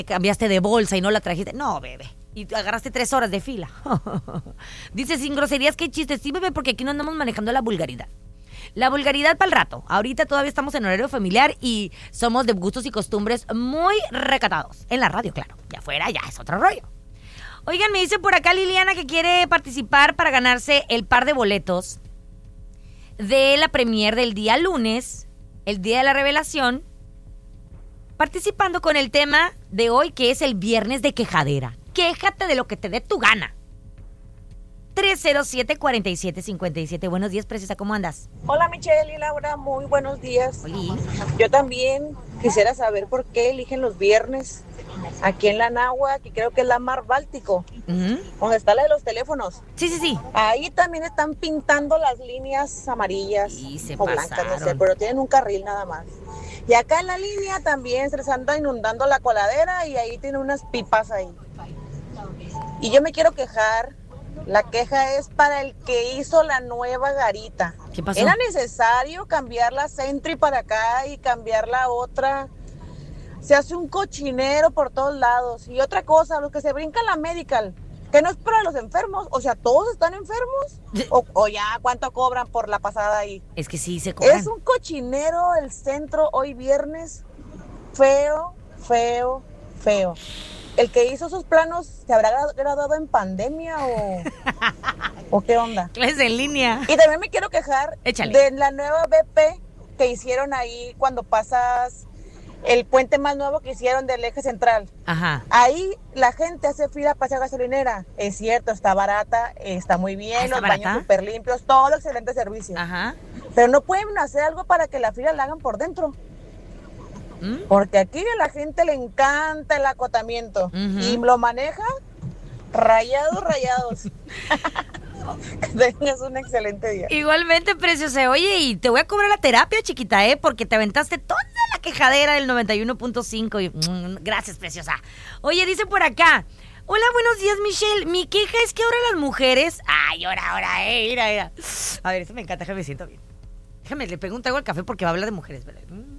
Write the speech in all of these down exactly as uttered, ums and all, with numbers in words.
cambiaste de bolsa y no la trajiste. No, bebé. Y agarraste tres horas de fila. Dice, sin groserías, qué chiste. Sí, bebé, porque aquí no andamos manejando la vulgaridad. La vulgaridad para el rato. Ahorita todavía estamos en horario familiar y somos de gustos y costumbres muy recatados. En la radio, claro. Y afuera ya es otro rollo. Oigan, me dice por acá Liliana que quiere participar para ganarse el par de boletos de la premier del día lunes, el día de la revelación, participando con el tema de hoy, que es el viernes de quejadera. Quéjate de lo que te dé tu gana. tres cero siete, cuatro siete cinco siete. Buenos días, preciosa, ¿cómo andas? Hola, Michelle y Laura, muy buenos días. Oli. Yo también quisiera saber por qué eligen los viernes aquí en la Náhuac, que creo que es la Mar Báltico, Uh-huh. donde está la de los teléfonos. Sí, sí, sí. Ahí también están pintando las líneas amarillas Y se o blancas, no sé, pasaron. pero tienen un carril nada más. Y acá en la línea también se les anda inundando la coladera y ahí tienen unas pipas ahí. Y yo me quiero quejar. La queja es para el que hizo la nueva garita. ¿Qué pasó? Era necesario cambiar la Sentry para acá y cambiar la otra. Se hace un cochinero por todos lados. Y otra cosa, los que se brincan la Medical, que no es para los enfermos, o sea, ¿todos están enfermos? O, o ya, ¿cuánto cobran por la pasada ahí? Es que sí se cobran. Es un cochinero el centro hoy viernes. Feo, feo, feo. ¿El que hizo esos planos se habrá graduado en pandemia o, o qué onda? Clases en línea. Y también me quiero quejar Échale. de la nueva B P que hicieron ahí cuando pasas el puente más nuevo que hicieron del eje central. Ajá. Ahí la gente hace fila para esa gasolinera. Es cierto, está barata, está muy bien, ¿Ah, está los barata? baños súper limpios, todo excelente servicio. Ajá. Pero no pueden hacer algo para que la fila la hagan por dentro. ¿Mm? Porque aquí a la gente le encanta el acotamiento. Ujú. Y lo maneja rayados, rayados. Que tengas un excelente día. Igualmente, preciosa. Oye, y te voy a cobrar la terapia, chiquita, ¿eh? Porque te aventaste toda la quejadera del noventa y uno punto cinco. Y, mm, gracias, preciosa. Oye, dice por acá. Hola, buenos días, Michelle. Mi queja es que ahora las mujeres... Ay, ahora, ahora, eh, mira, mira. A ver, eso me encanta, déjame, me siento bien. Déjame, le pego un trago al café porque va a hablar de mujeres, ¿verdad? Mm.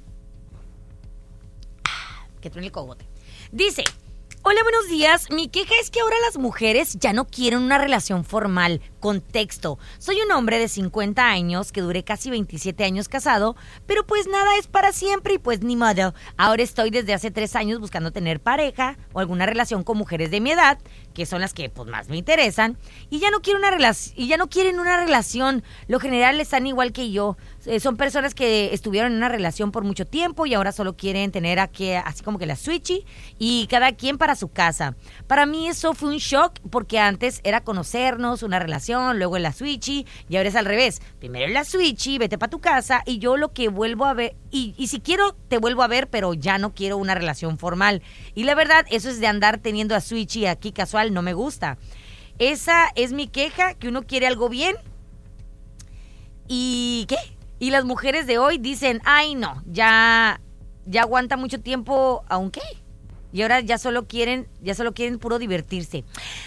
Que truene el cogote. Dice, hola, buenos días. Mi queja es que ahora las mujeres ya no quieren una relación formal. Contexto. Soy un hombre de cincuenta años que duré casi veintisiete años casado, pero pues nada es para siempre y pues ni modo. Ahora estoy desde hace tres años buscando tener pareja o alguna relación con mujeres de mi edad, que son las que pues más me interesan, y ya no quiero una relación, y ya no quieren una relación. Lo general están igual que yo. Eh, son personas que estuvieron en una relación por mucho tiempo y ahora solo quieren tener aquí, así como que la switchy, y cada quien para su casa. Para mí eso fue un shock porque antes era conocernos, una relación, luego en la switchy, y ahora es al revés. Primero en la switchy, vete para tu casa y yo lo que vuelvo a ver, y, y si quiero te vuelvo a ver, pero ya no quiero una relación formal. Y la verdad, eso es de andar teniendo a switchy aquí casual, no me gusta. Esa es mi queja, que uno quiere algo bien. ¿Y qué? Y las mujeres de hoy dicen, ay no, ya, ya aguanta mucho tiempo, ¿aunque? Y ahora ya solo quieren, ya solo quieren puro divertirse.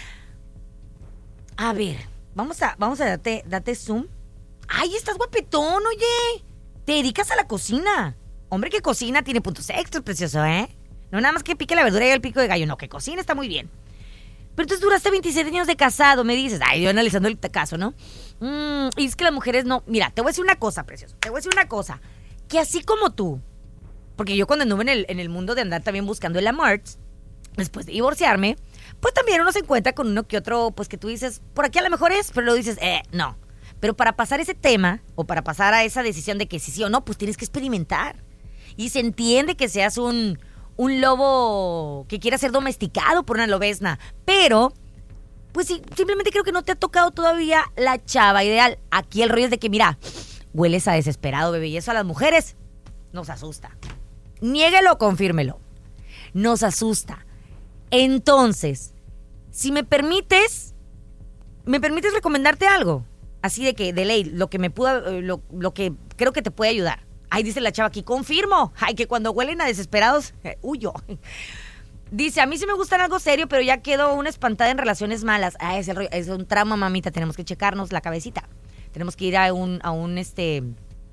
A ver, vamos a, vamos a darte, date zoom. Ay, estás guapetón, oye. Te dedicas a la cocina. Hombre que cocina tiene puntos extras, precioso, ¿eh? No nada más que pique la verdura y el pico de gallo, no, que cocina está muy bien. Pero entonces duraste veintisiete años de casado, me dices. Ay, yo analizando el caso, ¿no? Mm, y es que las mujeres no... Mira, te voy a decir una cosa, precioso. Te voy a decir una cosa. Que así como tú, porque yo cuando anduve en el, en el mundo de andar también buscando el amor, después de divorciarme, pues también uno se encuentra con uno que otro, pues que tú dices, por aquí a lo mejor es, pero lo dices, eh, no. Pero para pasar ese tema, o para pasar a esa decisión de que sí, sí o no, pues tienes que experimentar. Y se entiende que seas un... un lobo que quiera ser domesticado por una lobesna, pero pues sí, simplemente creo que no te ha tocado todavía la chava ideal. Aquí el rollo es de que, mira, hueles a desesperado, bebé, y eso a las mujeres nos asusta. Niéguelo o confírmelo. Nos asusta. Entonces, si me permites, ¿me permites recomendarte algo? Así de que, de ley, lo que me pudo, lo, lo que creo que te puede ayudar. Ay, dice la chava aquí, confirmo. Ay, que cuando huelen a desesperados, eh, huyo. Dice, a mí sí me gustan algo serio, pero ya quedo una espantada en relaciones malas. Ah, es, el rollo, es un trauma, mamita. Tenemos que checarnos la cabecita. Tenemos que ir a un, a un, este...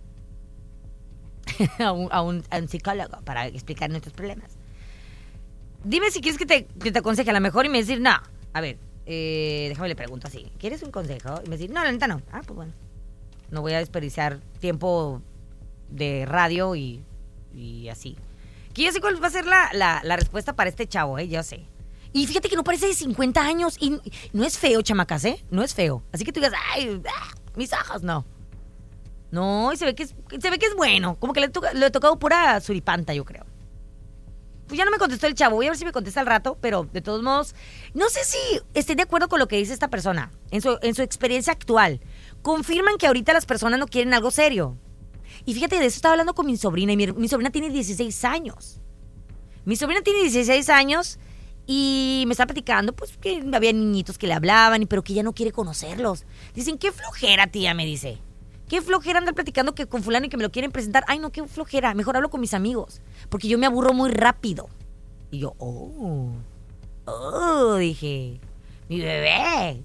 a, un, a, un, a un psicólogo para explicar nuestros problemas. Dime si quieres que te, que te aconseje a lo mejor y me decir, no, a ver, eh, déjame le pregunto así, ¿quieres un consejo? Y me decir, no, la neta no. Ah, pues bueno, no voy a desperdiciar tiempo de radio y, y así. Que yo sé cuál va a ser la, la, la respuesta para este chavo, ¿eh? Yo sé. Y fíjate que no parece de cincuenta años y no es feo, chamacas, ¿eh? No es feo. Así que tú digas, ay, ah, mis ojos, no. No, y se ve que es, se ve que es bueno. Como que le, toca, le he tocado pura suripanta, yo creo. Pues ya no me contestó el chavo, voy a ver si me contesta al rato, pero de todos modos, no sé si estoy de acuerdo con lo que dice esta persona, en su, en su experiencia actual. Confirman que ahorita las personas no quieren algo serio. Y fíjate, de eso estaba hablando con mi sobrina, y mi, mi sobrina tiene dieciséis años. Mi sobrina tiene dieciséis años y me está platicando, pues, que había niñitos que le hablaban, pero que ella no quiere conocerlos. Dicen, qué flojera, tía, me dice. Qué flojera andar platicando que con fulano y que me lo quieren presentar. Ay, no, qué flojera. Mejor hablo con mis amigos. Porque yo me aburro muy rápido. Y yo, oh. Oh, dije. Mi bebé.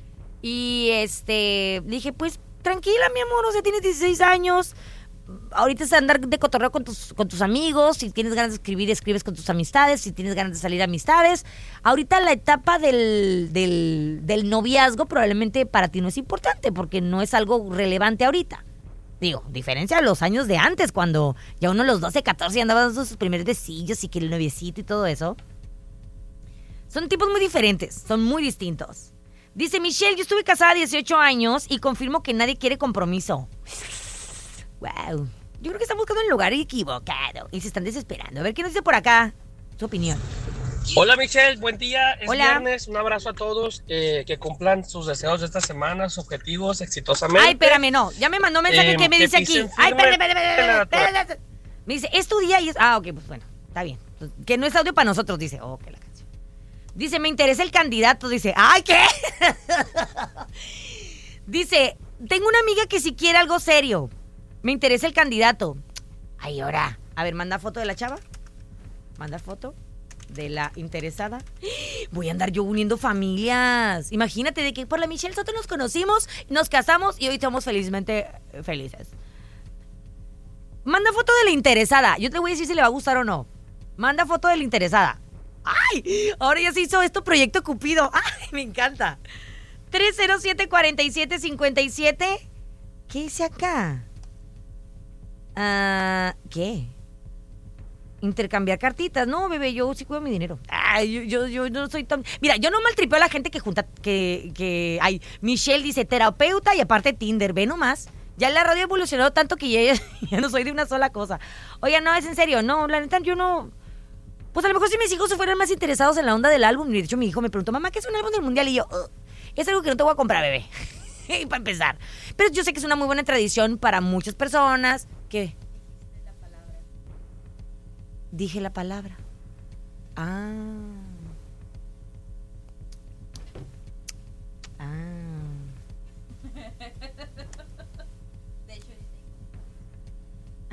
Y este, dije, pues, tranquila, mi amor. O sea, tienes dieciséis años. Ahorita es andar de cotorreo con tus, con tus amigos. Si tienes ganas de escribir, escribes con tus amistades. Si tienes ganas de salir, amistades. Ahorita la etapa del, del, del noviazgo probablemente para ti no es importante, porque no es algo relevante ahorita. Digo, diferencia a los años de antes, cuando ya uno a los doce, catorce andaba dando sus primeros besillos y que el noviecito y todo eso. Son tipos muy diferentes, son muy distintos. Dice Michelle, yo estuve casada dieciocho años y confirmo que nadie quiere compromiso. Wow, yo creo que están buscando el lugar equivocado y se están desesperando. A ver, ¿qué nos dice por acá? Su opinión. Hola Michelle, buen día, es Hola. viernes, un abrazo a todos, eh, que cumplan sus deseos de esta semana, sus objetivos exitosamente. Ay, espérame, no, ya me mandó un mensaje Eh, que me que dice aquí. pisen Ay, firme espérate, espérate, espérate, en la espérate, espérate. Me dice, es tu día y es... Ah, ok, pues bueno, está bien. Que no es audio para nosotros, dice. Oh, que la canción. Dice, me interesa el candidato, dice. Ay, ¿qué? Dice, tengo una amiga que si quiere algo serio. Me interesa el candidato. Ay, ahora. A ver, manda foto de la chava. Manda foto de la interesada. Voy a andar yo uniendo familias. Imagínate de que por la Michelle Soto nos conocimos, nos casamos y hoy somos felizmente felices. Manda foto de la interesada. Yo te voy a decir si le va a gustar o no. Manda foto de la interesada. ¡Ay! Ahora ya se hizo esto Proyecto Cupido. ¡Ay! Me encanta. tres cero siete, cuatro siete, cinco siete. ¿Qué dice acá? Ah, ¿qué? Intercambiar cartitas. No, bebé, yo sí cuido mi dinero. Ay, yo, yo, yo no soy tan... Mira, yo no maltripeo a la gente que junta... Que, que... Ay, Michelle dice terapeuta y aparte Tinder. Ve nomás. Ya la radio ha evolucionado tanto que ya, ya no soy de una sola cosa. Oiga, no, es en serio. No, la neta, yo no... Pues a lo mejor si mis hijos se fueran más interesados en la onda del álbum. De hecho, mi hijo me preguntó, mamá, ¿qué es un álbum del mundial? Y yo, uh, es algo que no te voy a comprar, bebé. Y para empezar. Pero yo sé que es una muy buena tradición para muchas personas. ¿Qué? Dije la palabra. Ah. Ah. Ah.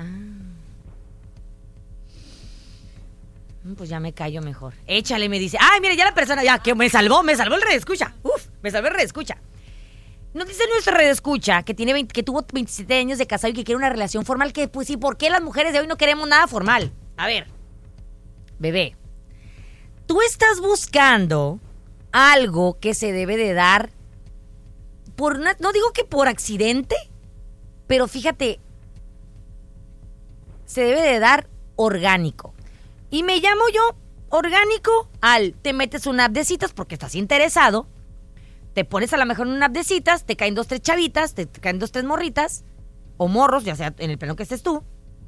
Pues ya me callo mejor. Échale, me dice. Ay, mira, ya la persona, ya, que me salvó, me salvó el redescucha. Uf, me salvó el redescucha. Nos dice nuestra redescucha que tiene veinte, que tuvo veintisiete años de casado y que quiere una relación formal. Que pues sí, ¿por qué las mujeres de hoy no queremos nada formal? A ver, bebé, tú estás buscando algo que se debe de dar por una, no digo que por accidente, pero fíjate, se debe de dar orgánico. Y me llamo yo orgánico al te metes una app de citas porque estás interesado, te pones a lo mejor en una app de citas, te caen dos, tres chavitas, te, te caen dos, tres morritas, o morros, ya sea en el plano que estés tú.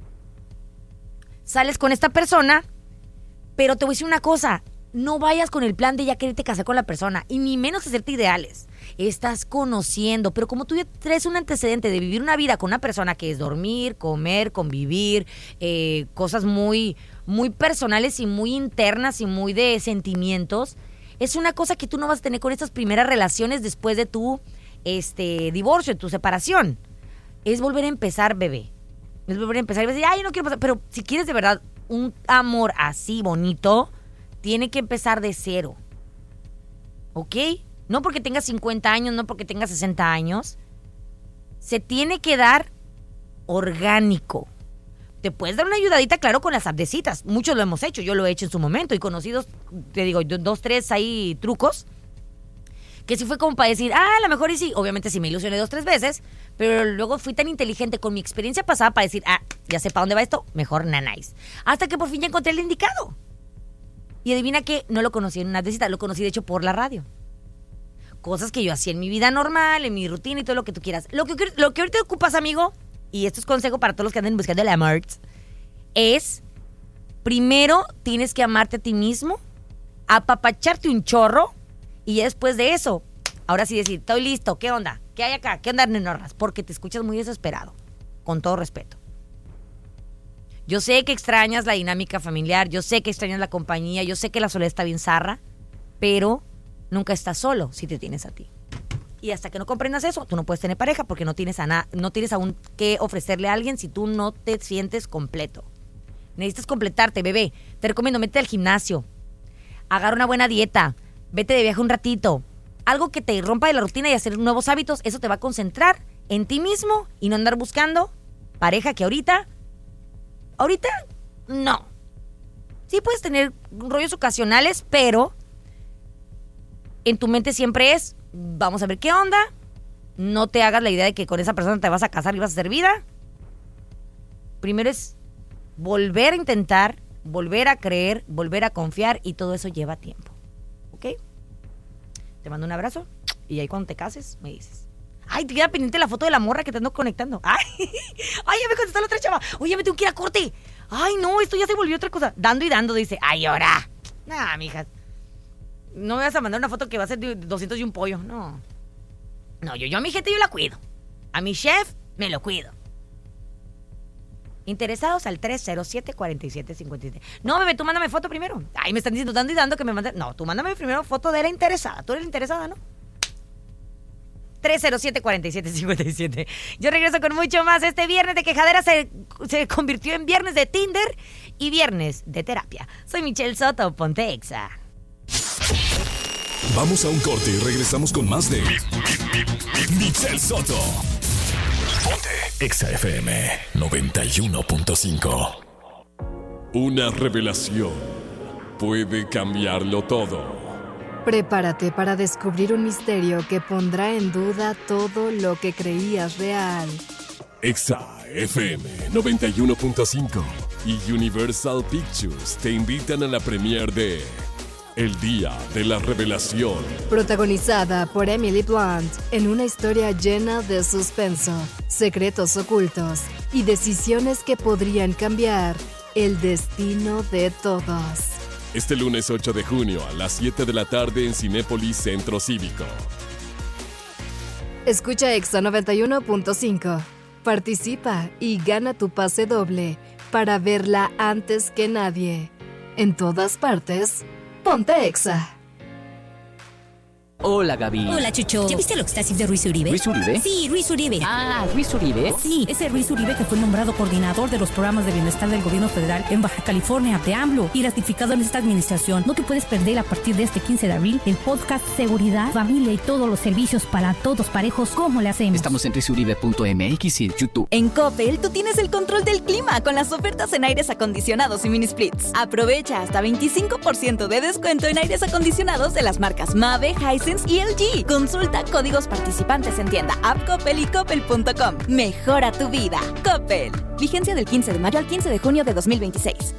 Sales con esta persona, pero te voy a decir una cosa, no vayas con el plan de ya quererte casar con la persona, y ni menos hacerte ideales. Estás conociendo, pero como tú ya traes un antecedente de vivir una vida con una persona que es dormir, comer, convivir, eh, cosas muy, muy personales y muy internas y muy de sentimientos, es una cosa que tú no vas a tener con estas primeras relaciones después de tu este, divorcio, de tu separación. Es volver a empezar, bebé. Es volver a empezar y vas a decir, ay, no quiero pasar. Pero si quieres de verdad un amor así bonito, tiene que empezar de cero. ¿Ok? No porque tengas cincuenta años, no porque tengas sesenta años. Se tiene que dar orgánico. te puedes dar una ayudadita, claro, con las app de citas. Muchos lo hemos hecho, yo lo he hecho en su momento y conocidos, te digo, dos, tres ahí trucos que sí fue como para decir, ah, a lo mejor y sí. Obviamente sí me ilusioné dos, tres veces, pero luego fui tan inteligente con mi experiencia pasada para decir, ah, ya sé para dónde va esto, mejor nanáis. Hasta que por fin ya encontré el indicado. Y adivina qué, no lo conocí en una de citas, lo conocí de hecho por la radio. Cosas que yo hacía en mi vida normal, en mi rutina y todo lo que tú quieras. Lo que, lo que ahorita ocupas, amigo, y esto es consejo para todos los que anden buscando el amor, es, primero tienes que amarte a ti mismo, apapacharte un chorro, y ya después de eso, ahora sí decir, estoy listo, ¿qué onda? ¿Qué hay acá? ¿Qué onda, nenorras? Porque te escuchas muy desesperado, con todo respeto. Yo sé que extrañas la dinámica familiar, yo sé que extrañas la compañía, yo sé que la soledad está bien zarra, pero nunca estás solo si te tienes a ti. Y hasta que no comprendas eso, tú no puedes tener pareja porque no tienes, a na- no tienes aún que ofrecerle a alguien si tú no te sientes completo. Necesitas completarte, bebé. Te recomiendo, métete al gimnasio, agarra una buena dieta, vete de viaje un ratito. Algo que te rompa de la rutina y hacer nuevos hábitos, eso te va a concentrar en ti mismo y no andar buscando pareja que ahorita, ahorita, no. Sí puedes tener rollos ocasionales, pero en tu mente siempre es, vamos a ver qué onda. No te hagas la idea de que con esa persona te vas a casar y vas a hacer vida. Primero es volver a intentar, volver a creer, volver a confiar y todo eso lleva tiempo. ¿Ok? Te mando un abrazo y ahí cuando te cases me dices. Ay, te queda pendiente la foto de la morra que te ando conectando. Ay, ay, ya me contestó la otra chava. Oye, ya me tengo que ir a corte. Ay, no, esto ya se volvió otra cosa. Dando y dando, dice. Ay, ahora. Nah, mija. No me vas a mandar una foto que va a ser de doscientos y un pollo. No. No, yo, yo a mi gente yo la cuido. A mi chef me lo cuido. Interesados al tres cero siete, cuatro siete cinco siete. No, bebé, tú mándame foto primero. Ay, me están diciendo, dando y dando que me manden. No, tú mándame primero foto de la interesada. Tú eres la interesada, ¿no? tres cero siete, cuatro siete cinco siete. Yo regreso con mucho más. Este viernes de quejadera se, se convirtió en viernes de Tinder y viernes de terapia. Soy Michelle Soto, ponte Exa. Vamos a un corte y regresamos con más de Michelle Soto. Ponte Exa F M noventa y uno punto cinco. Una revelación puede cambiarlo todo. Prepárate para descubrir un misterio que pondrá en duda todo lo que creías real. Exa F M noventa y uno punto cinco y Universal Pictures te invitan a la premiere de El Día de la Revelación. Protagonizada por Emily Blunt en una historia llena de suspenso, secretos ocultos y decisiones que podrían cambiar el destino de todos. Este lunes ocho de junio a las siete de la tarde en Cinépolis Centro Cívico. Escucha Exa noventa y uno punto cinco. Participa y gana tu pase doble para verla antes que nadie. En todas partes, ponte Exa. Hola, Gaby. Hola, Chucho. ¿Ya viste lo que está haciendo Ruiz Uribe? ¿Ruiz Uribe? Sí, Ruiz Uribe. Ah, Ruiz Uribe. Sí, ese Ruiz Uribe que fue nombrado coordinador de los programas de bienestar del gobierno federal en Baja California de AMLO y ratificado en esta administración. No te puedes perder a partir de este quince de abril el podcast Seguridad, Familia y todos los servicios para todos parejos. ¿Cómo le hacemos? Estamos en ruiz uribe punto m x y en YouTube. En Coppel, tú tienes el control del clima con las ofertas en aires acondicionados y mini splits. Aprovecha hasta veinticinco por ciento de descuento en aires acondicionados de las marcas Mave, Hisense y L G. Consulta códigos participantes en tienda app Coppel y coppel punto com. Mejora tu vida. Coppel. Vigencia del quince de mayo al quince de junio de dos mil veintiséis.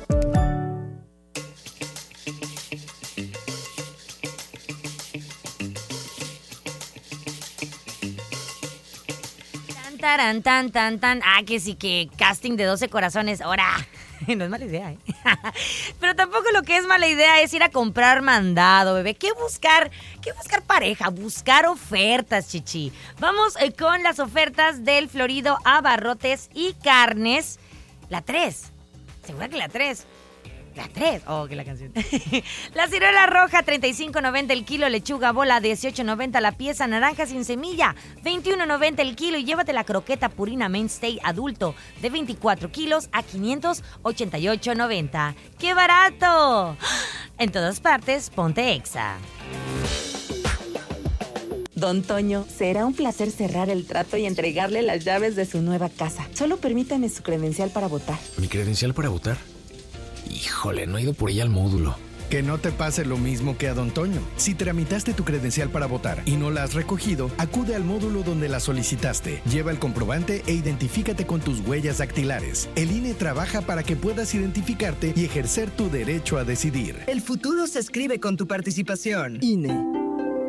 Tan, taran, tan, tan, tan. Ah, que sí, que casting de doce corazones. Ahora. No es mala idea, ¿eh? Pero tampoco lo que es mala idea es ir a comprar mandado, bebé. ¿Qué buscar? ¿Qué buscar pareja? Buscar ofertas, chichi. Vamos eh, con las ofertas del Florido Abarrotes y Carnes. La tres. ¿Segura que la tres? La tres. Oh, que la canción. La ciruela roja, treinta y cinco noventa el kilo. Lechuga bola, dieciocho noventa la pieza. Naranja sin semilla, veintiuno noventa el kilo. Y llévate la croqueta Purina Mainstay adulto de veinticuatro kilos a quinientos ochenta y ocho noventa. ¡Qué barato! En todas partes, ponte Exa. Don Toño, será un placer cerrar el trato y entregarle las llaves de su nueva casa. Solo permítame su credencial para votar. ¿Mi credencial para votar? Híjole, no he ido por ella al módulo. Que no te pase lo mismo que a Don Toño. Si tramitaste tu credencial para votar y no la has recogido, acude al módulo donde la solicitaste. Lleva el comprobante e identifícate con tus huellas dactilares. El I N E trabaja para que puedas identificarte y ejercer tu derecho a decidir. El futuro se escribe con tu participación. I N E.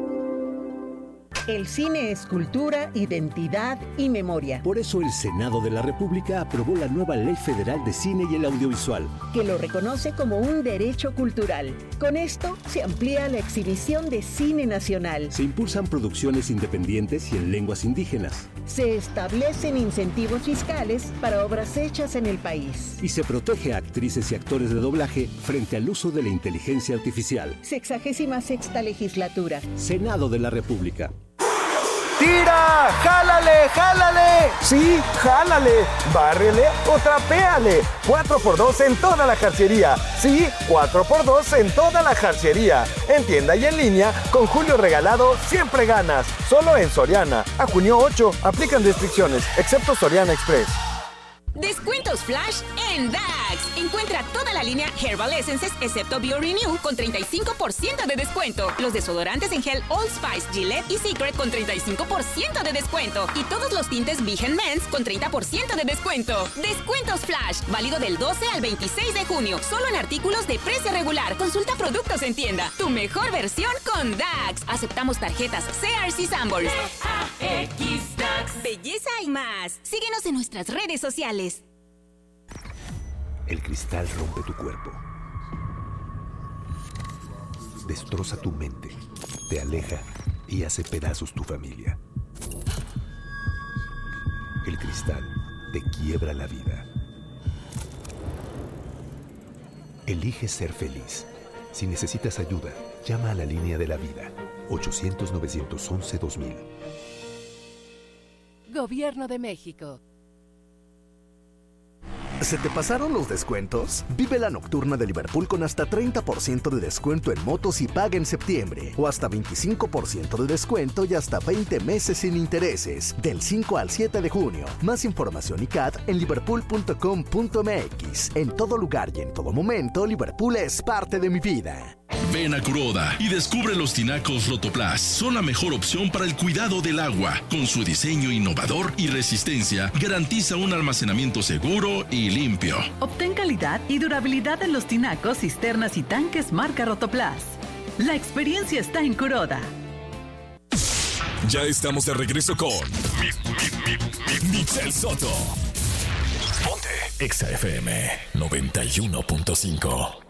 El cine es cultura, identidad y memoria. Por eso el Senado de la República aprobó la nueva Ley Federal de Cine y el Audiovisual, que lo reconoce como un derecho cultural. Con esto se amplía la exhibición de cine nacional. Se impulsan producciones independientes y en lenguas indígenas. Se establecen incentivos fiscales para obras hechas en el país. Y se protege a actrices y actores de doblaje frente al uso de la inteligencia artificial. Sexagésima sexta legislatura. Senado de la República. ¡Tira! ¡Jálale! ¡Jálale! Sí, jálale. Bárrele o trapéale. cuatro por dos en toda la jarciería. Sí, cuatro por dos en toda la jarciería. En tienda y en línea, con Julio Regalado siempre ganas. Solo en Soriana. A junio ocho, aplican restricciones, excepto Soriana Express. Descuentos flash en Dax. Encuentra toda la línea Herbal Essences excepto BioRenew con treinta y cinco por ciento de descuento. Los desodorantes en gel Old Spice, Gillette y Secret con treinta y cinco por ciento de descuento. Y todos los tintes Vegan Men's con treinta por ciento de descuento. Descuentos flash. Válido del doce al veintiséis de junio. Solo en artículos de precio regular. Consulta productos en tienda. Tu mejor versión con Dax. Aceptamos tarjetas C R C Sanborns. Dax. Belleza y más. Síguenos en nuestras redes sociales. El cristal rompe tu cuerpo, destroza tu mente, te aleja y hace pedazos tu familia. El cristal te quiebra la vida. Elige ser feliz. Si necesitas ayuda, llama a la línea de la vida. ochocientos, novecientos once, dos mil. Gobierno de México. ¿Se te pasaron los descuentos? Vive la nocturna de Liverpool con hasta treinta por ciento de descuento en motos y paga en septiembre. O hasta veinticinco por ciento de descuento y hasta veinte meses sin intereses. Del cinco al siete de junio. Más información y C A T en liverpool punto com punto m x. En todo lugar y en todo momento, Liverpool es parte de mi vida. Ven a Kuroda y descubre los tinacos Rotoplas. Son la mejor opción para el cuidado del agua. Con su diseño innovador y resistencia, garantiza un almacenamiento seguro y limpio. Obtén calidad y durabilidad en los tinacos, cisternas y tanques marca Rotoplas. La experiencia está en Kuroda. Ya estamos de regreso con mi, mi, mi, Michelle Soto. Ponte Exa F M noventa y uno punto cinco.